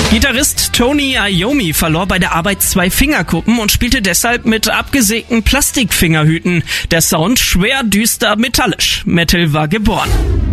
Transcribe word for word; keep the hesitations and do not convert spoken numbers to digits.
Gitarrist Tony Iommi verlor bei der Arbeit zwei Fingerkuppen und spielte deshalb mit abgesägten Plastikfingerhüten. Der Sound schwer, düster, metallisch. Metal war geboren.